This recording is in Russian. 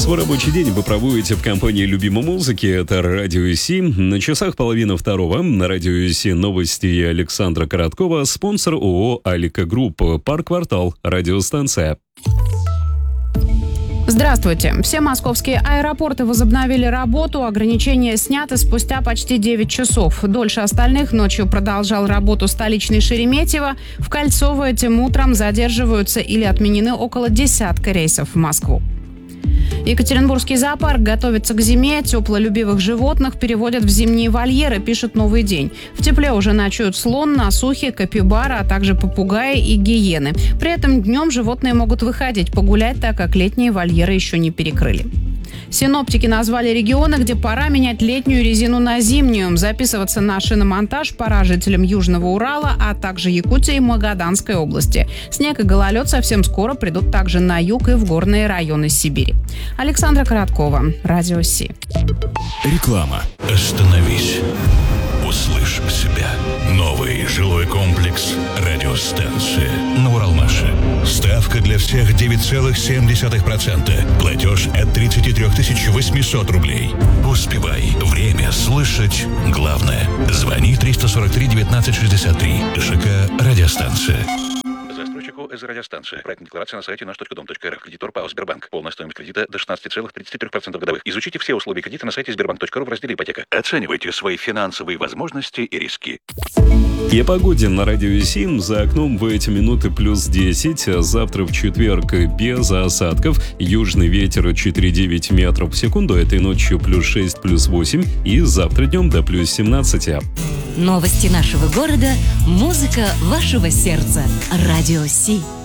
Свой рабочий день вы проводите в компании любимой музыки. Это Радио Си. На часах 1:30. На Радио Си новости Александра Короткова. Спонсор ООО «Алика Групп». Парк-квартал. Радиостанция. Здравствуйте. Все московские аэропорты возобновили работу. Ограничения сняты спустя почти 9 часов. Дольше остальных ночью продолжал работу столичный Шереметьево. В Кольцово этим утром задерживаются или отменены около десятка рейсов в Москву. Екатеринбургский зоопарк готовится к зиме. Теплолюбивых животных переводят в зимние вольеры, пишет «Новый день». В тепле уже ночуют слон, носухи, капибара, а также попугаи и гиены. При этом днем животные могут выходить погулять, так как летние вольеры еще не перекрыли. Синоптики назвали регионы, где пора менять летнюю резину на зимнюю. Записываться на шиномонтаж пора жителям Южного Урала, а также Якутии и Магаданской области. Снег и гололед совсем скоро придут также на юг и в горные районы Сибири. Александра Короткова, Радио Си. Реклама. Остановись. Услышь себя. Новый жилой комплекс «Радиостанция» на Уралмаше. Ставка для всех 9,7%. Платеж от 33 800 рублей. Успевай. Время слышать главное. Звони 343 19 63. ЖК «Радиостанция». Застройщику из радиостанции. Проектная декларация на сайте наш.дом.рф. Кредитор ПАО «Сбербанк». Полная стоимость кредита до 16,33% годовых. Изучите все условия кредита на сайте sberbank.ru в разделе «Ипотека». Оценивайте свои финансовые возможности и риски. И о погоде на Радио Си. За окном в эти минуты плюс 10. Завтра в четверг без осадков. Южный ветер 4,9 метров в секунду. Этой ночью плюс 6, плюс 8. И завтра днем до плюс 17. Новости нашего города, музыка вашего сердца. Радио Си.